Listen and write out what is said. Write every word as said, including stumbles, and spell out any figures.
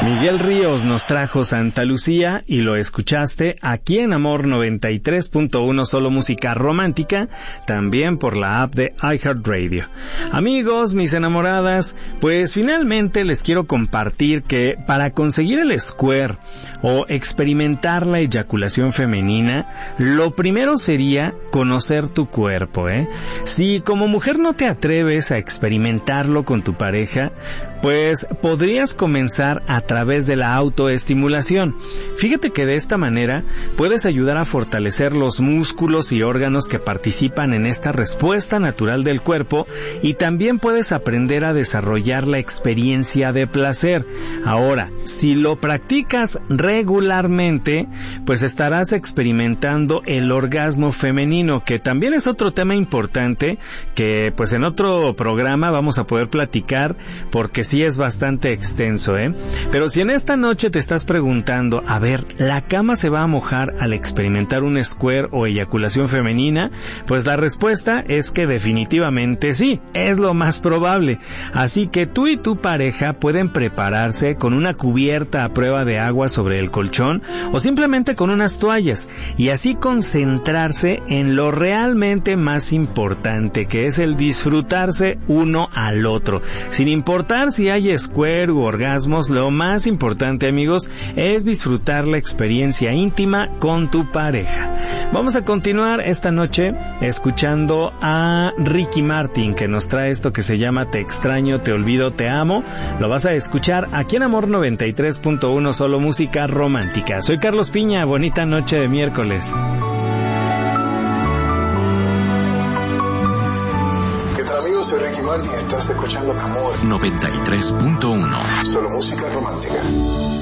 Miguel Ríos nos trajo Santa Lucía y lo escuchaste aquí en Amor noventa y tres punto uno, solo música romántica, también por la app de iHeartRadio. Amigos, mis enamoradas, pues finalmente les quiero compartir que para conseguir el squirt o experimentar la eyaculación femenina, lo primero sería conocer tu cuerpo, ¿eh? Si como mujer no te atreves a experimentarlo con tu pareja, pues podrías comenzar a través de la autoestimulación. Fíjate que de esta manera puedes ayudar a fortalecer los músculos y órganos que participan en esta respuesta natural del cuerpo, y también puedes aprender a desarrollar la experiencia de placer. Ahora, si lo practicas regularmente, pues estarás experimentando el orgasmo femenino, que también es otro tema importante que pues en otro programa vamos a poder platicar, porque sí es bastante extenso, ¿eh? Pero si en esta noche te estás preguntando, a ver, ¿la cama se va a mojar al experimentar un squirt o eyaculación femenina? Pues la respuesta es que definitivamente sí, es lo más probable. Así que tú y tu pareja pueden prepararse con una cubierta a prueba de agua sobre el colchón o simplemente con unas toallas, y así concentrarse en lo realmente más importante, que es el disfrutarse uno al otro. Sin importar si hay squirt u orgasmos, lo más importante, amigos, es disfrutar la experiencia íntima con tu pareja. Vamos a continuar esta noche escuchando a Ricky Martin, que nos trae esto que se llama Te extraño, te olvido, te amo. Lo vas a escuchar aquí en Amor noventa y tres punto uno, solo música romántica. Soy Carlos Piña, bonita noche de miércoles. Soy Ricky Martin, estás escuchando Amor noventa y tres punto uno. Solo música romántica.